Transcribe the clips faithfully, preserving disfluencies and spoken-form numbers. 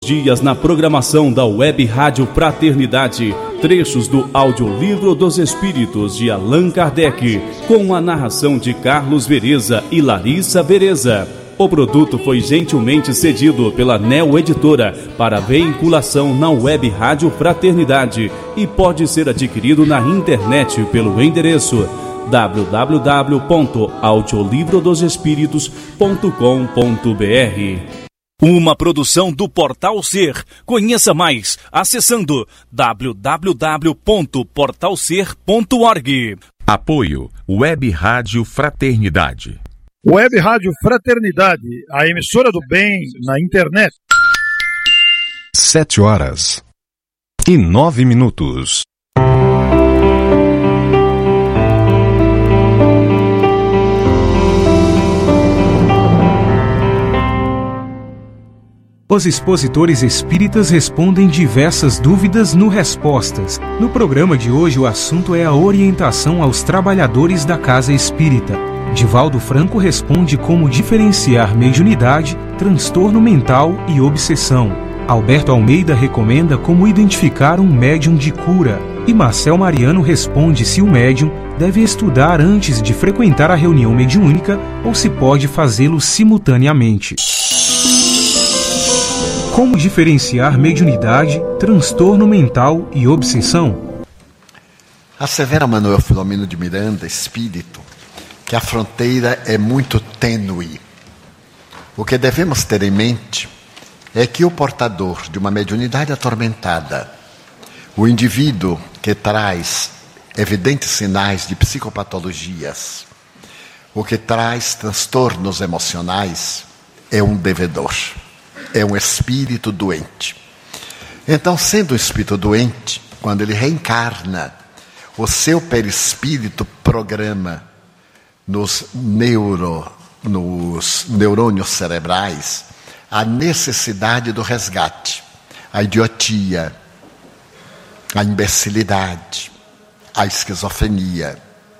Dias na programação da Web Rádio Fraternidade, trechos do Audiolivro dos Espíritos de Allan Kardec, com a narração de Carlos Vereza e Larissa Vereza. O produto foi gentilmente cedido pela Neo Editora para veiculação na Web Rádio Fraternidade e pode ser adquirido na internet pelo endereço w w w ponto audiolivro dos espíritos ponto com ponto b r. Uma produção do Portal Ser. Conheça mais acessando w w w ponto portal ser ponto org. Apoio Web Rádio Fraternidade. Web Rádio Fraternidade, a emissora do bem na internet. Sete horas e nove minutos. Os expositores espíritas respondem diversas dúvidas no Respostas. No programa de hoje, o assunto é a orientação aos trabalhadores da Casa Espírita. Divaldo Franco responde como diferenciar mediunidade, transtorno mental e obsessão. Alberto Almeida recomenda como identificar um médium de cura. E Marcel Mariano responde se o médium deve estudar antes de frequentar a reunião mediúnica ou se pode fazê-lo simultaneamente. Como diferenciar mediunidade, transtorno mental e obsessão? Assevera Manuel Filomeno de Miranda, espírito, que a fronteira é muito tênue. O que devemos ter em mente é que o portador de uma mediunidade atormentada, o indivíduo que traz evidentes sinais de psicopatologias, o que traz transtornos emocionais, é um devedor, é um espírito doente. Então, sendo um espírito doente, quando ele reencarna, o seu perispírito programa nos, neuro, nos neurônios cerebrais a necessidade do resgate, a idiotia, a imbecilidade, a esquizofrenia,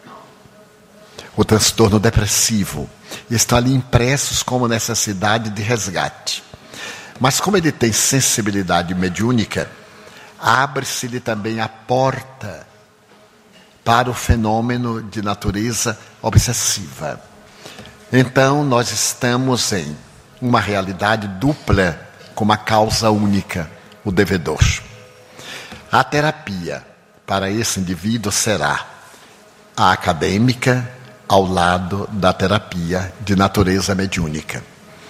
o transtorno depressivo. Estão ali impressos como necessidade de resgate. Mas como ele tem sensibilidade mediúnica, abre-se-lhe também a porta para o fenômeno de natureza obsessiva. Então, nós estamos em uma realidade dupla com uma causa única, o devedor. A terapia para esse indivíduo será a acadêmica ao lado da terapia de natureza mediúnica.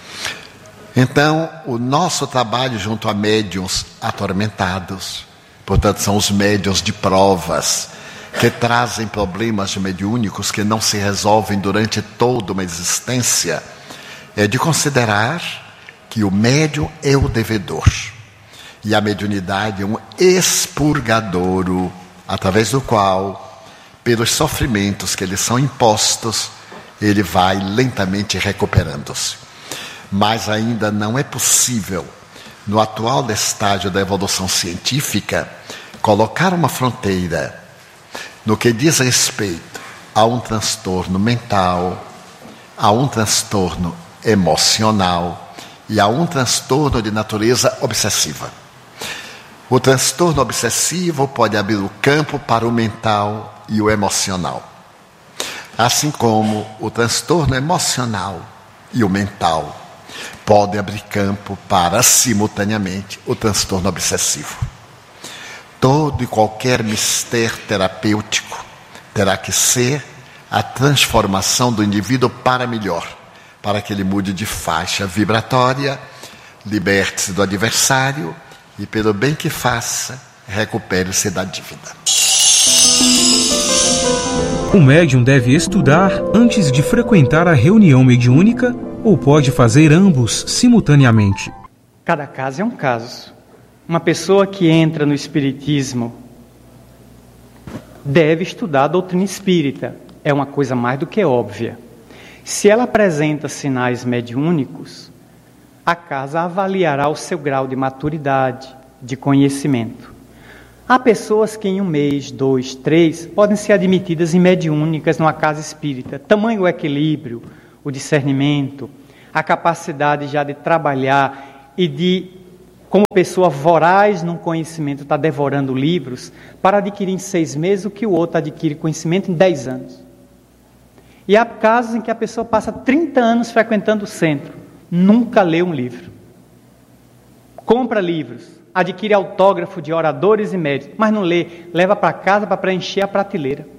Então, o nosso trabalho junto a médiuns atormentados, portanto, são os médiuns de provas, que trazem problemas mediúnicos que não se resolvem durante toda uma existência, é de considerar que o médium é o devedor. E a mediunidade é um expurgadouro, através do qual, pelos sofrimentos que lhe são impostos, ele vai lentamente recuperando-se. Mas ainda não é possível, no atual estágio da evolução científica, colocar uma fronteira no que diz respeito a um transtorno mental, a um transtorno emocional e a um transtorno de natureza obsessiva. O transtorno obsessivo pode abrir o campo para o mental e o emocional, assim como o transtorno emocional e o mental podem abrir campo para, simultaneamente, o transtorno obsessivo. Todo e qualquer mistério terapêutico terá que ser a transformação do indivíduo para melhor, para que ele mude de faixa vibratória, liberte-se do adversário e, pelo bem que faça, recupere-se da dívida. O médium deve estudar antes de frequentar a reunião mediúnica ou pode fazer ambos simultaneamente? Cada caso é um caso. Uma pessoa que entra no espiritismo deve estudar a doutrina espírita. É uma coisa mais do que óbvia. Se ela apresenta sinais mediúnicos, a casa avaliará o seu grau de maturidade, de conhecimento. Há pessoas que em um mês, dois, três, podem ser admitidas em mediúnicas numa casa espírita. Tamanho o equilíbrio, o discernimento, a capacidade já de trabalhar e de como pessoa voraz num conhecimento, está devorando livros, para adquirir em seis meses o que o outro adquire conhecimento em dez anos. E há casos em que a pessoa passa trinta anos frequentando o centro, nunca lê um livro. Compra livros, adquire autógrafo de oradores e médicos, mas não lê, leva para casa para preencher a prateleira.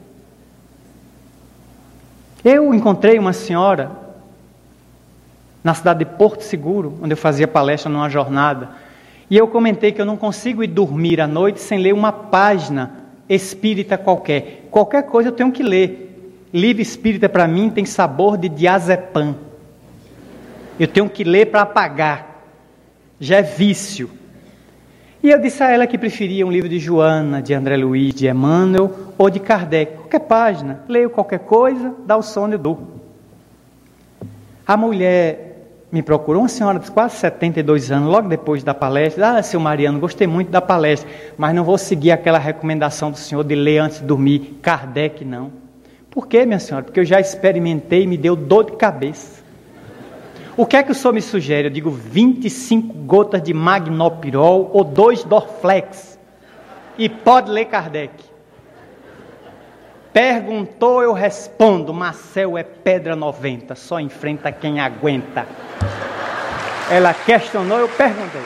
Eu encontrei uma senhora na cidade de Porto Seguro, onde eu fazia palestra numa jornada, e eu comentei que eu não consigo ir dormir à noite sem ler uma página espírita qualquer. Qualquer coisa eu tenho que ler. Livro espírita para mim tem sabor de diazepam. Eu tenho que ler para apagar. Já é vício. E eu disse a ela que preferia um livro de Joana, de André Luiz, de Emmanuel ou de Kardec. Qualquer página, leio qualquer coisa, dá o sono e eu durmo. A mulher me procurou, uma senhora de quase setenta e dois anos, logo depois da palestra. Ah, seu Mariano, gostei muito da palestra, mas não vou seguir aquela recomendação do senhor de ler antes de dormir. Kardec não. Por quê, minha senhora? Porque eu já experimentei e me deu dor de cabeça. O que é que o senhor me sugere? Eu digo vinte e cinco gotas de Magnopirol ou dois Dorflex. E pode ler Kardec. Perguntou, eu respondo. Marcel é pedra noventa, só enfrenta quem aguenta. Ela questionou, eu perguntei.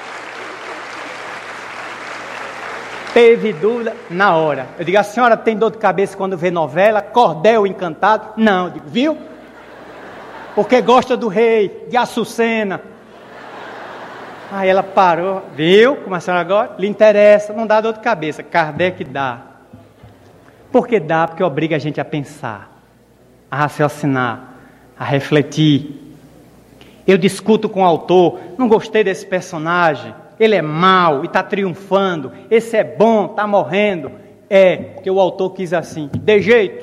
Teve dúvida na hora. Eu digo, a senhora tem dor de cabeça quando vê novela? Cordel Encantado? Não, eu digo, viu? Porque gosta do rei, de Açucena. Aí ela parou, viu? Como a senhora agora? Lhe interessa, não dá dor de cabeça. Kardec dá. Por que dá? Porque obriga a gente a pensar, a raciocinar, a refletir. Eu discuto com o autor, não gostei desse personagem, ele é mau e está triunfando, esse é bom, está morrendo. É, porque o autor quis assim, de jeito.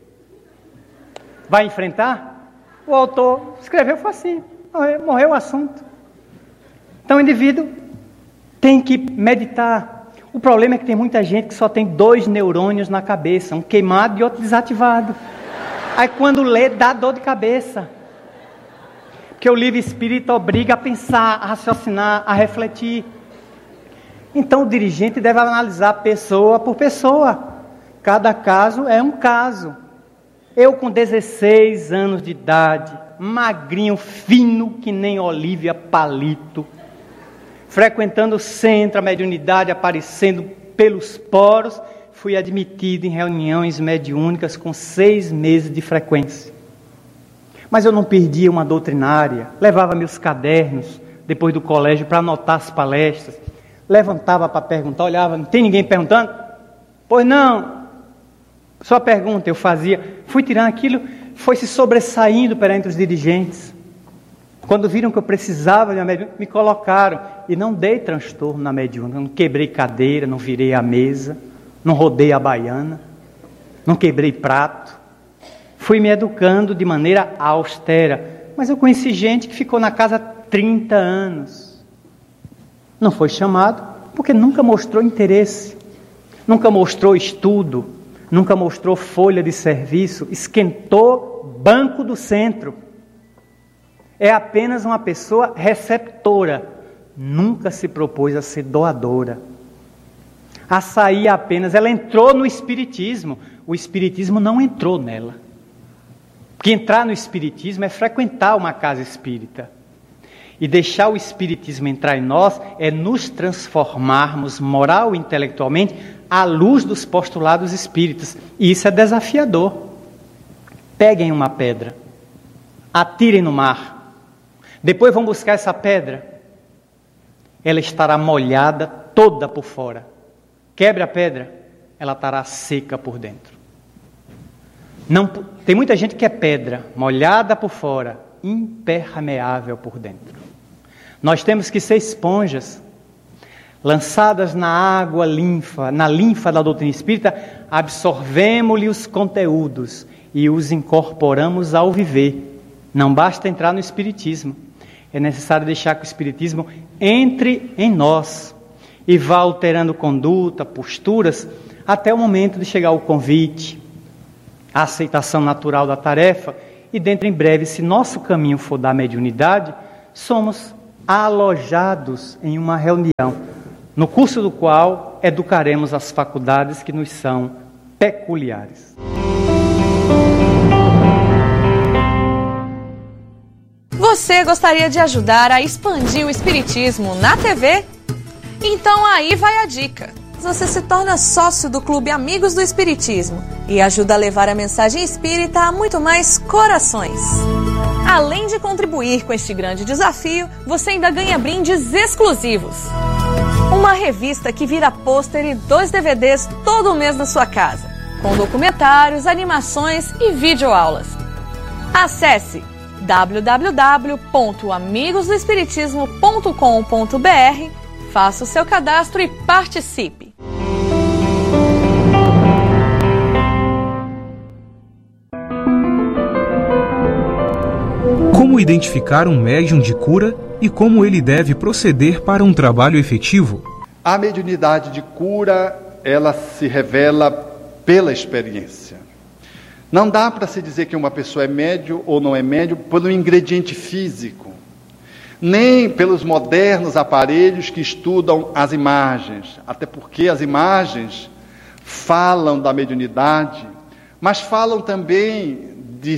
Vai enfrentar? O autor escreveu foi assim, morreu, morreu o assunto. Então o indivíduo tem que meditar. O problema é que tem muita gente que só tem dois neurônios na cabeça, um queimado e outro desativado. Aí quando lê, dá dor de cabeça. Porque o livro espírita obriga a pensar, a raciocinar, a refletir. Então o dirigente deve analisar pessoa por pessoa. Cada caso é um caso. Eu com dezesseis anos de idade, magrinho, fino, que nem Olívia Palito, frequentando o centro, a mediunidade aparecendo pelos poros, fui admitido em reuniões mediúnicas com seis meses de frequência. Mas eu não perdia uma doutrinária, levava meus cadernos depois do colégio para anotar as palestras, levantava para perguntar, olhava, não tem ninguém perguntando? Pois não, só pergunta, eu fazia, fui tirando aquilo, foi se sobressaindo perante os dirigentes. Quando viram que eu precisava de uma mediúnica, me colocaram. E não dei transtorno na mediúnica. Não quebrei cadeira, não virei a mesa, não rodei a baiana, não quebrei prato. Fui me educando de maneira austera. Mas eu conheci gente que ficou na casa trinta anos. Não foi chamado porque nunca mostrou interesse, nunca mostrou estudo, nunca mostrou folha de serviço, esquentou banco do centro. É apenas uma pessoa receptora, nunca se propôs a ser doadora, a sair apenas, ela entrou no espiritismo, o espiritismo não entrou nela, porque entrar no espiritismo é frequentar uma casa espírita, e deixar o espiritismo entrar em nós é nos transformarmos moral e intelectualmente à luz dos postulados espíritas, e isso é desafiador. Peguem uma pedra, atirem no mar, depois vão buscar essa pedra, ela estará molhada toda por fora. Quebre a pedra, ela estará seca por dentro. Não, tem muita gente que é pedra, molhada por fora, impermeável por dentro. Nós temos que ser esponjas, lançadas na água linfa, na linfa da doutrina espírita, absorvemos-lhe os conteúdos e os incorporamos ao viver. Não basta entrar no espiritismo. É necessário deixar que o espiritismo entre em nós e vá alterando conduta, posturas, até o momento de chegar ao convite, a aceitação natural da tarefa, e dentro em breve, se nosso caminho for da mediunidade, somos alojados em uma reunião, no curso do qual educaremos as faculdades que nos são peculiares. Você gostaria de ajudar a expandir o Espiritismo na T V? Então aí vai a dica. Você se torna sócio do Clube Amigos do Espiritismo e ajuda a levar a mensagem espírita a muito mais corações. Além de contribuir com este grande desafio, você ainda ganha brindes exclusivos. Uma revista que vira pôster e dois D V Ds todo mês na sua casa, com documentários, animações e videoaulas. Acesse w w w ponto amigos do espiritismo ponto com ponto b r, faça o seu cadastro e participe. Como identificar um médium de cura e como ele deve proceder para um trabalho efetivo? A mediunidade de cura, ela se revela pela experiência. Não dá para se dizer que uma pessoa é médium ou não é médium pelo ingrediente físico, nem pelos modernos aparelhos que estudam as imagens, até porque as imagens falam da mediunidade, mas falam também de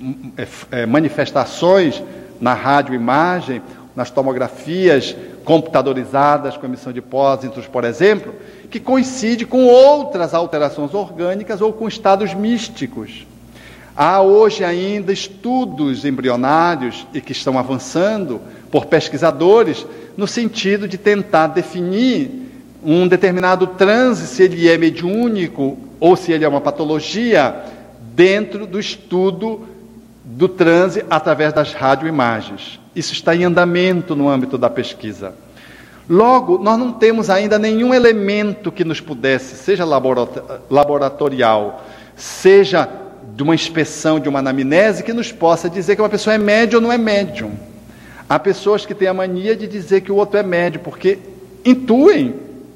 é, manifestações na radioimagem, nas tomografias computadorizadas com emissão de pósitrons, por exemplo, que coincide com outras alterações orgânicas ou com estados místicos. Há hoje ainda estudos embrionários e que estão avançando por pesquisadores no sentido de tentar definir um determinado transe, se ele é mediúnico ou se ele é uma patologia, dentro do estudo do transe através das radioimagens. Isso está em andamento no âmbito da pesquisa. Logo, nós não temos ainda nenhum elemento que nos pudesse, seja laboratorial, seja de uma inspeção, de uma anamnese, que nos possa dizer que uma pessoa é médium ou não é médium. Há pessoas que têm a mania de dizer que o outro é médium, porque intuem,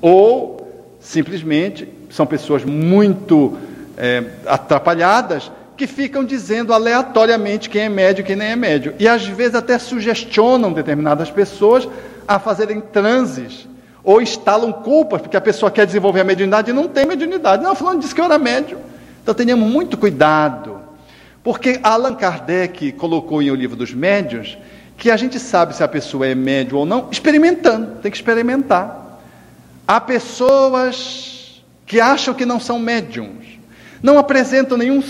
ou simplesmente são pessoas muito é, atrapalhadas, que ficam dizendo aleatoriamente quem é médium e quem nem é médium. E às vezes até sugestionam determinadas pessoas a fazerem transes, ou instalam culpas, porque a pessoa quer desenvolver a mediunidade e não tem mediunidade. Não, fulano disse que eu era médium. Então tenhamos muito cuidado, porque Allan Kardec colocou em O Livro dos Médiuns que a gente sabe se a pessoa é médium ou não, experimentando, tem que experimentar. Há pessoas que acham que não são médiums, não apresentam nenhum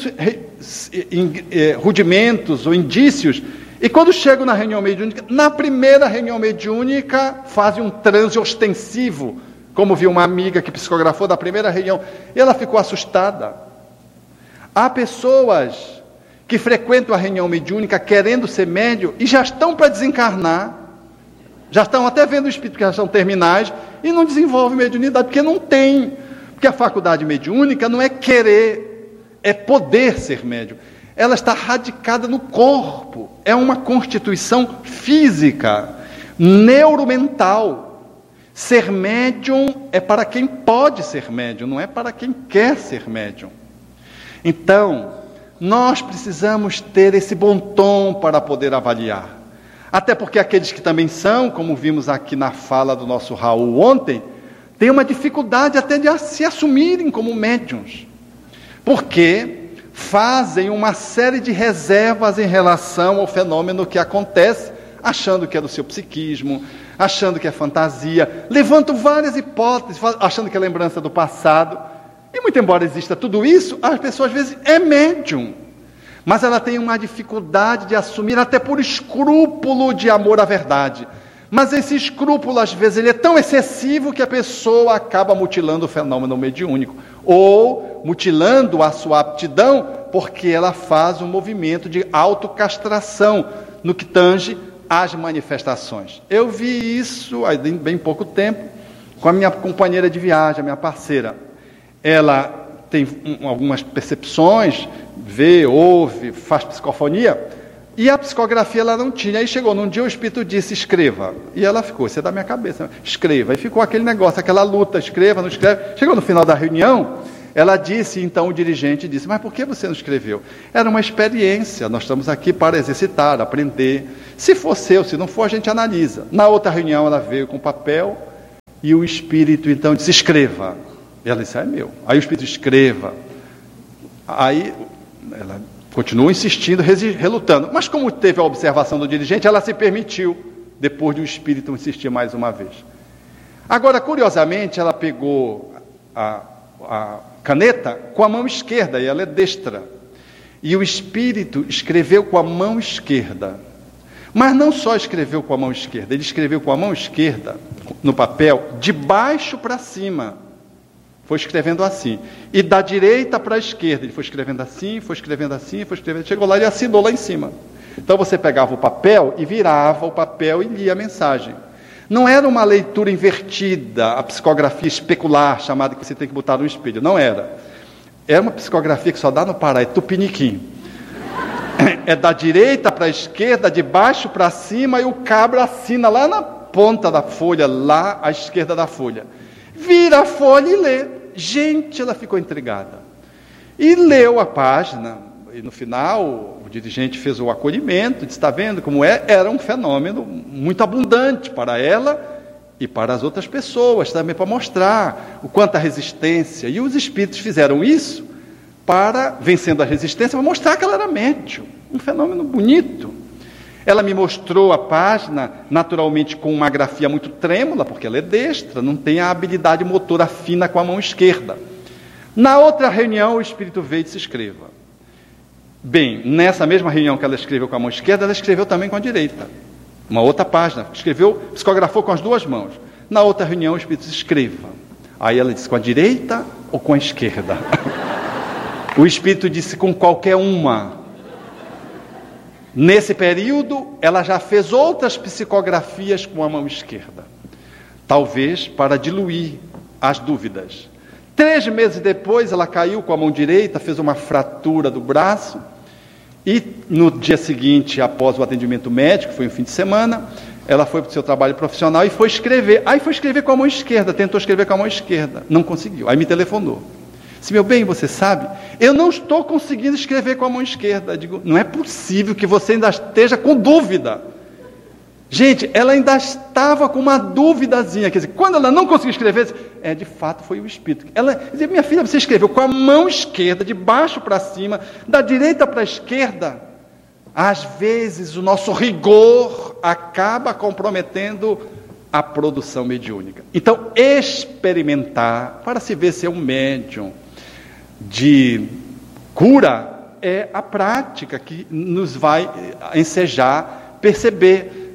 rudimentos ou indícios, e quando chegam na reunião mediúnica, na primeira reunião mediúnica, fazem um transe ostensivo, como viu uma amiga que psicografou da primeira reunião, e ela ficou assustada. Há pessoas que frequentam a reunião mediúnica querendo ser médium e já estão para desencarnar, já estão até vendo o espírito que já são terminais, e não desenvolvem mediunidade, porque não tem. Porque a faculdade mediúnica não é querer, é poder ser médium. Ela está radicada no corpo, é uma constituição física, neuromental. Ser médium é para quem pode ser médium, não é para quem quer ser médium. Então, nós precisamos ter esse bom tom para poder avaliar. Até porque aqueles que também são, como vimos aqui na fala do nosso Raul ontem, têm uma dificuldade até de se assumirem como médiuns. Porque fazem uma série de reservas em relação ao fenômeno que acontece, achando que é do seu psiquismo, achando que é fantasia, levantam várias hipóteses, achando que é lembrança do passado. E muito embora exista tudo isso, a pessoa às vezes é médium, mas ela tem uma dificuldade de assumir, até por escrúpulo de amor à verdade. Mas esse escrúpulo, às vezes, ele é tão excessivo que a pessoa acaba mutilando o fenômeno mediúnico, ou mutilando a sua aptidão, porque ela faz um movimento de autocastração no que tange às manifestações. Eu vi isso há bem pouco tempo com a minha companheira de viagem, a minha parceira. Ela tem algumas percepções, vê, ouve, faz psicofonia, e a psicografia ela não tinha. Aí chegou num dia, o espírito disse, escreva. E ela ficou, isso é da minha cabeça, escreva. E ficou aquele negócio, aquela luta, escreva, não escreve. Chegou no final da reunião, Ela disse, então o dirigente disse, mas por que você não escreveu? Era uma experiência, nós estamos aqui para exercitar, aprender. Se for seu, se não for, a gente analisa. Na outra reunião ela veio com papel e o espírito então disse, escreva. E ela disse, ah, é meu. Aí o espírito escreva. Aí ela continua insistindo, relutando. Mas como teve a observação do dirigente, ela se permitiu, depois de o espírito insistir mais uma vez. Agora, curiosamente, ela pegou a, a caneta com a mão esquerda, e ela é destra. E o espírito escreveu com a mão esquerda. Mas não só escreveu com a mão esquerda, ele escreveu com a mão esquerda, no papel, de baixo para cima. Foi escrevendo assim. E da direita para a esquerda. Ele foi escrevendo assim, foi escrevendo assim, foi escrevendo. Chegou lá e assinou lá em cima. Então você pegava o papel e virava o papel e lia a mensagem. Não era uma leitura invertida, a psicografia especular, chamada que você tem que botar no espelho. Não era. Era uma psicografia que só dá no Pará, é tupiniquim. É da direita para a esquerda, de baixo para cima, e o cabra assina lá na ponta da folha, lá à esquerda da folha. Vira a folha e lê. Gente, ela ficou intrigada. E leu a página, e no final o dirigente fez o acolhimento, disse, está vendo como é? Era um fenômeno muito abundante para ela e para as outras pessoas, também para mostrar o quanto a resistência. E os espíritos fizeram isso para, vencendo a resistência, para mostrar que ela era médium. Um fenômeno bonito. Ela me mostrou a página, naturalmente com uma grafia muito trêmula, porque ela é destra, não tem a habilidade motora fina com a mão esquerda. Na outra reunião, o espírito veio e disse, escreva. Bem, nessa mesma reunião que ela escreveu com a mão esquerda, ela escreveu também com a direita. Uma outra página, escreveu, psicografou com as duas mãos. Na outra reunião, o espírito disse, escreva. Aí ela disse, com a direita ou com a esquerda? O espírito disse, com qualquer uma. Nesse período, ela já fez outras psicografias com a mão esquerda, talvez para diluir as dúvidas. Três meses depois, ela caiu com a mão direita, fez uma fratura do braço, e no dia seguinte, após o atendimento médico, foi um fim de semana, ela foi para o seu trabalho profissional e foi escrever. Aí foi escrever com a mão esquerda, tentou escrever com a mão esquerda, não conseguiu. Aí me telefonou. Disse, meu bem, você sabe, eu não estou conseguindo escrever com a mão esquerda. Eu digo, não é possível que você ainda esteja com dúvida. Gente, ela ainda estava com uma duvidazinha. Quer dizer, quando ela não conseguiu escrever, disse, é, de fato foi o espírito. Ela dizia, minha filha, você escreveu com a mão esquerda, de baixo para cima, da direita para a esquerda. Às vezes o nosso rigor acaba comprometendo a produção mediúnica. Então, experimentar para se ver se é um médium de cura é a prática que nos vai ensejar perceber.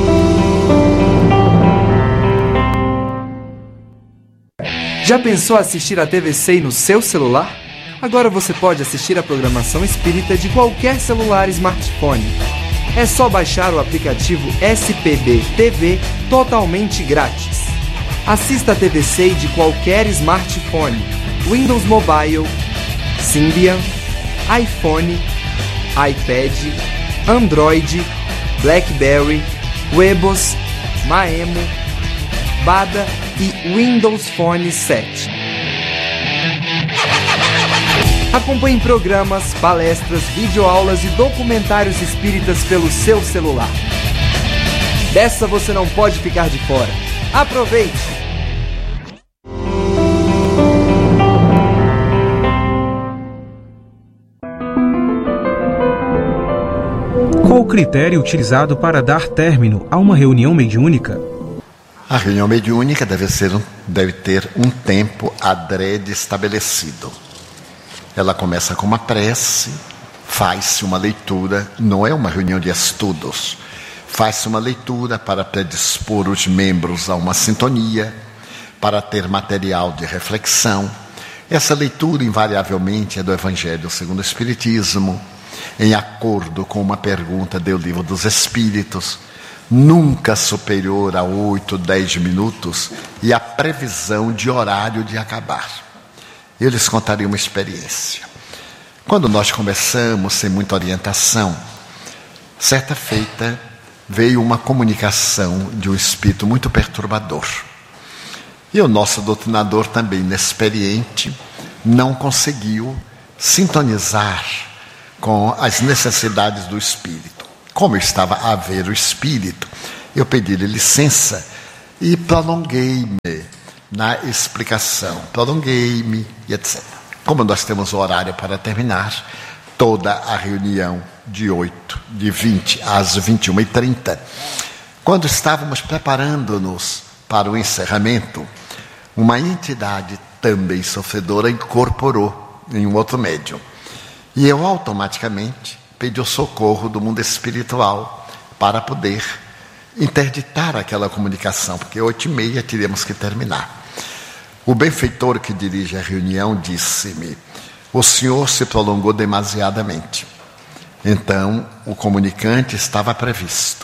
Já pensou assistir a T V C I no seu celular? Agora você pode assistir a programação espírita de qualquer celular e smartphone. É só baixar o aplicativo S P B T V totalmente grátis. Assista a T V C I de qualquer smartphone, Windows Mobile, Symbian, iPhone, iPad, Android, BlackBerry, Webos, Maemo, Bada e Windows Phone sete. Acompanhe programas, palestras, videoaulas e documentários espíritas pelo seu celular. Dessa você não pode ficar de fora. Aproveite! Qual o critério utilizado para dar término a uma reunião mediúnica? A reunião mediúnica deve, ser, deve ter um tempo adrede estabelecido. Ela começa com uma prece, faz-se uma leitura, não é uma reunião de estudos, faz-se uma leitura para predispor os membros a uma sintonia, para ter material de reflexão. Essa leitura, invariavelmente, é do Evangelho segundo o Espiritismo, em acordo com uma pergunta do Livro dos Espíritos, nunca superior a oito, dez minutos, e a previsão de horário de acabar. Eu lhes contaria uma experiência. Quando nós começamos, sem muita orientação, certa feita veio uma comunicação de um espírito muito perturbador. E o nosso doutrinador, também inexperiente, não conseguiu sintonizar com as necessidades do espírito. Como eu estava a ver o espírito, eu pedi-lhe licença e prolonguei-me na explicação, prolonguei-me e etcétera. Como nós temos o horário para terminar, toda a reunião de oito, de vinte às vinte e uma e trinta, quando estávamos preparando-nos para o encerramento, uma entidade também sofredora incorporou em um outro médium. E eu automaticamente pedi o socorro do mundo espiritual para poder interditar aquela comunicação, porque oito e meia teríamos que terminar. O benfeitor que dirige a reunião disse-me: o senhor se prolongou demasiadamente. Então, o comunicante estava previsto.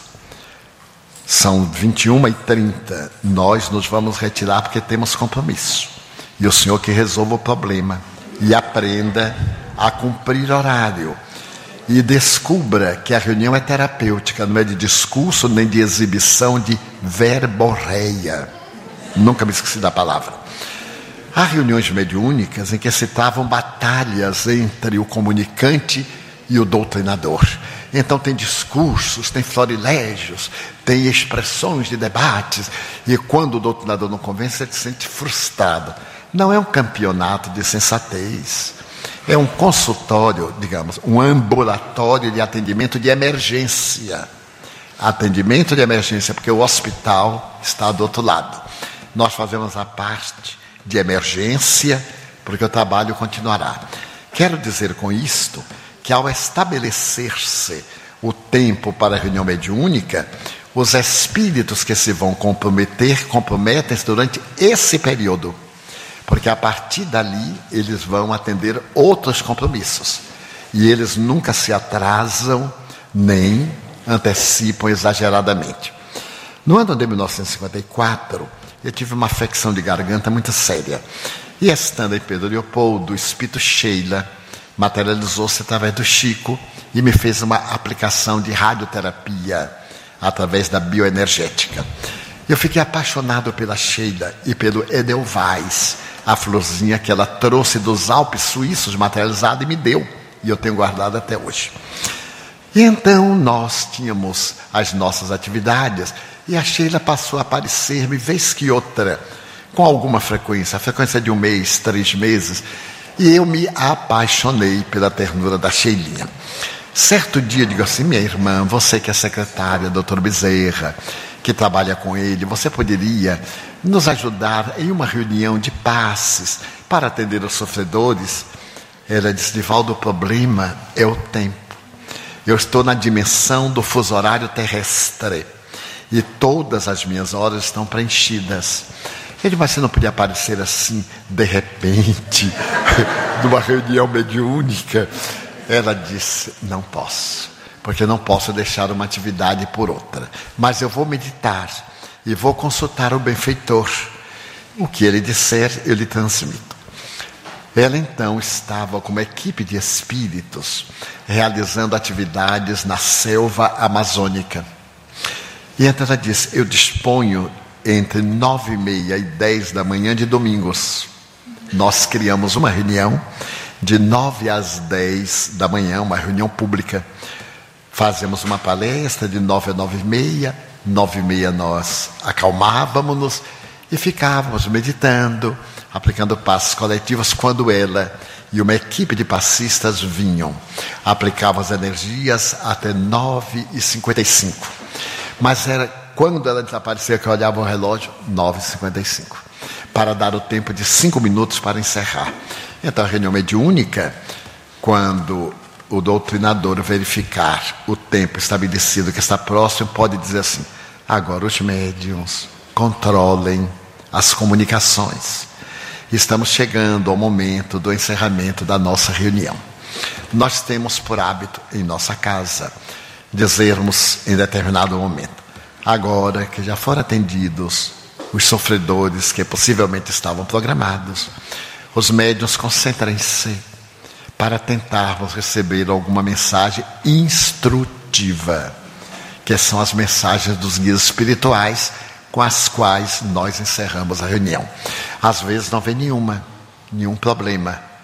São vinte e uma e trinta, nós nos vamos retirar porque temos compromisso. E o senhor que resolva o problema e aprenda a cumprir horário. E descubra que a reunião é terapêutica, não é de discurso nem de exibição de verborreia. Nunca me esqueci da palavra. Há reuniões mediúnicas em que se travam batalhas entre o comunicante e o doutrinador. Então tem discursos, tem florilégios, tem expressões de debates. E quando o doutrinador não convence, ele se sente frustrado. Não é um campeonato de sensatez. É um consultório, digamos, um ambulatório de atendimento de emergência. Atendimento de emergência, porque o hospital está do outro lado. Nós fazemos a parte de emergência, porque o trabalho continuará. Quero dizer com isto que, ao estabelecer-se o tempo para a reunião mediúnica, os espíritos que se vão comprometer, comprometem-se durante esse período, porque a partir dali eles vão atender outros compromissos, e eles nunca se atrasam, nem antecipam exageradamente. No ano de mil novecentos e cinquenta e quatro, eu tive uma afecção de garganta muito séria, e estando em Pedro Leopoldo, o espírito Sheila materializou-se através do Chico e me fez uma aplicação de radioterapia através da bioenergética. Eu fiquei apaixonado pela Sheila e pelo Edelweiss, a florzinha que ela trouxe dos Alpes suíços materializada e me deu, e eu tenho guardado até hoje. E então nós tínhamos as nossas atividades e a Sheila passou a aparecer-me vez que outra, com alguma frequência, a frequência de um mês, três meses, e eu me apaixonei pela ternura da Sheilinha. Certo dia, digo assim: minha irmã, você que é secretária, doutor Bezerra, que trabalha com ele, você poderia nos ajudar em uma reunião de passes para atender os sofredores? Ela disse: Divaldo, o problema é o tempo. Eu estou na dimensão do fuso horário terrestre e todas as minhas horas estão preenchidas. Ele, mas você não podia aparecer assim, de repente, numa reunião mediúnica? Ela disse: não posso, porque não posso deixar uma atividade por outra. Mas eu vou meditar e vou consultar o benfeitor. O que ele disser, eu lhe transmito. Ela então estava com uma equipe de espíritos realizando atividades na selva amazônica. E então ela disse: eu disponho entre nove e meia e dez da manhã de domingos. Nós criamos uma reunião de nove às dez da manhã, uma reunião pública. Fazemos uma palestra de nove a nove e meia, nove e meia nós acalmávamos-nos e ficávamos meditando, aplicando passos coletivos, quando ela e uma equipe de passistas vinham. Aplicavam as energias até nove e cinquenta e cinco. Mas era quando ela desaparecia que eu olhava o relógio, nove e cinquenta e cinco, para dar o tempo de cinco minutos para encerrar. Então a reunião mediúnica, quando o doutrinador verificar o tempo estabelecido que está próximo, pode dizer assim: agora os médiuns controlem as comunicações. Estamos chegando ao momento do encerramento da nossa reunião. Nós temos por hábito em nossa casa dizermos em determinado momento: agora que já foram atendidos os sofredores que possivelmente estavam programados, os médiuns concentrem-se para tentarmos receber alguma mensagem instrutiva, que são as mensagens dos guias espirituais com as quais nós encerramos a reunião. Às vezes não vem nenhuma, nenhum problema,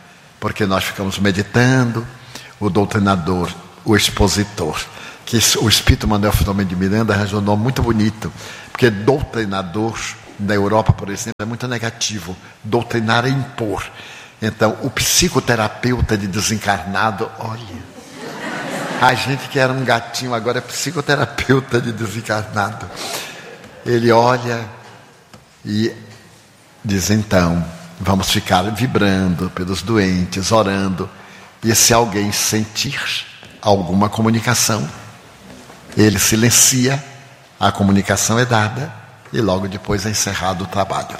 porque nós ficamos meditando, o doutrinador, o expositor, que o Espírito Manuel Filomeno de Miranda arranjou um nome muito bonito, porque doutrinador, na Europa, por exemplo, é muito negativo. Doutrinar é impor. Então, o psicoterapeuta de desencarnado, olha, a gente que era um gatinho agora é psicoterapeuta de desencarnado. Ele olha e diz, então, vamos ficar vibrando pelos doentes, orando, e se alguém sentir alguma comunicação, ele silencia, a comunicação é dada e logo depois é encerrado o trabalho.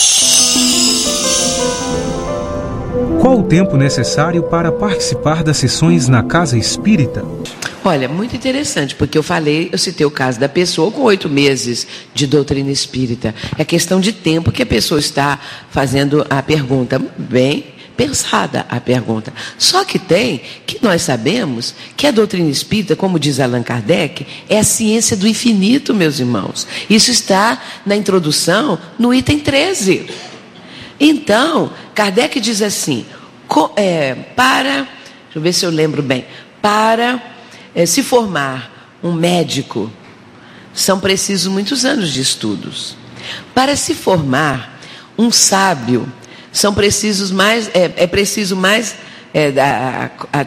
Qual o tempo necessário para participar das sessões na Casa Espírita? Olha, muito interessante, porque eu falei, eu citei o caso da pessoa com oito meses de doutrina espírita. É questão de tempo que a pessoa está fazendo a pergunta. Bem pensada a pergunta. Só que tem, que nós sabemos, que a doutrina espírita, como diz Allan Kardec, é a ciência do infinito, meus irmãos. Isso está na introdução, no item treze. Então, Kardec diz assim, é, para, deixa eu ver se eu lembro bem, para é, se formar um médico, são precisos muitos anos de estudos. Para se formar um sábio, são precisos mais, é, é preciso mais, é, da, a, a,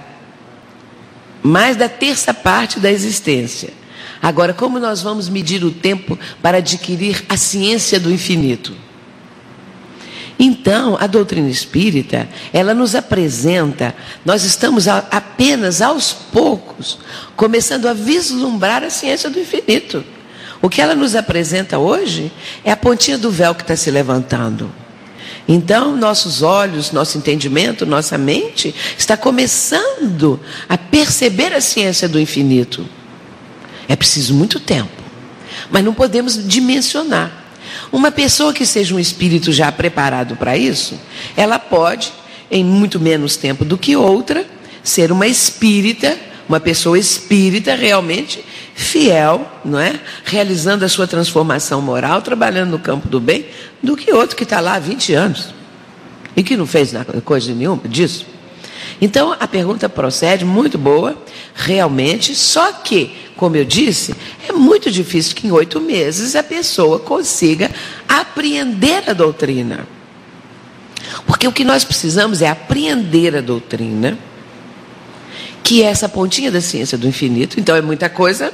mais da terça parte da existência. Agora, como nós vamos medir o tempo para adquirir a ciência do infinito? Então, a doutrina espírita, ela nos apresenta, nós estamos a, apenas aos poucos, começando a vislumbrar a ciência do infinito. O que ela nos apresenta hoje é a pontinha do véu que está se levantando. Então, nossos olhos, nosso entendimento, nossa mente está começando a perceber a ciência do infinito. É preciso muito tempo, mas não podemos dimensionar. Uma pessoa que seja um espírito já preparado para isso, ela pode, em muito menos tempo do que outra, ser uma espírita, uma pessoa espírita realmente fiel, não é? Realizando a sua transformação moral, trabalhando no campo do bem, do que outro que está lá há vinte anos e que não fez coisa nenhuma disso. Então, a pergunta procede, muito boa, realmente, só que, como eu disse, é muito difícil que em oito meses a pessoa consiga apreender a doutrina. Porque o que nós precisamos é apreender a doutrina, que é essa pontinha da ciência do infinito, então é muita coisa,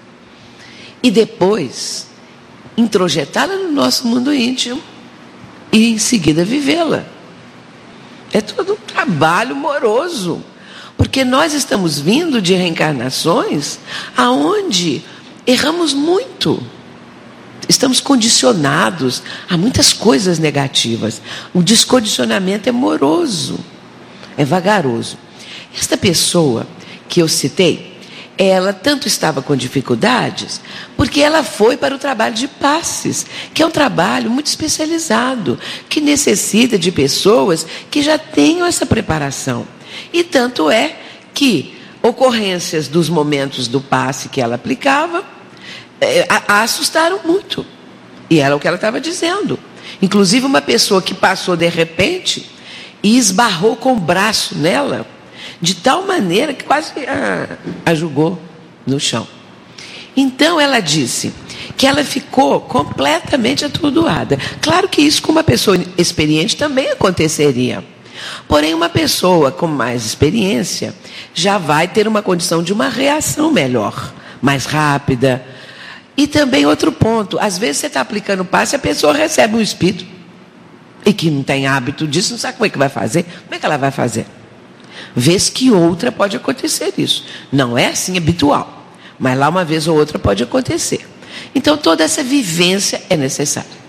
e depois introjetá-la no nosso mundo íntimo e em seguida vivê-la. É todo um trabalho moroso, porque nós estamos vindo de reencarnações aonde erramos muito. Estamos condicionados a muitas coisas negativas. O descondicionamento é moroso, é vagaroso. Esta pessoa que eu citei, ela tanto estava com dificuldades, porque ela foi para o trabalho de passes, que é um trabalho muito especializado, que necessita de pessoas que já tenham essa preparação. E tanto é que ocorrências dos momentos do passe que ela aplicava é, a, a assustaram muito. E era o que ela estava dizendo. Inclusive uma pessoa que passou de repente e esbarrou com o braço nela, de tal maneira que quase a, a jogou no chão. Então ela disse que ela ficou completamente atordoada. Claro que isso com uma pessoa experiente também aconteceria. Porém, uma pessoa com mais experiência já vai ter uma condição de uma reação melhor, mais rápida. E também outro ponto, às vezes você está aplicando o passe e a pessoa recebe um espírito e que não tem hábito disso, não sabe como é que vai fazer. Como é que ela vai fazer? Vez que outra pode acontecer isso. Não é assim habitual, mas lá uma vez ou outra pode acontecer. Então toda essa vivência é necessária.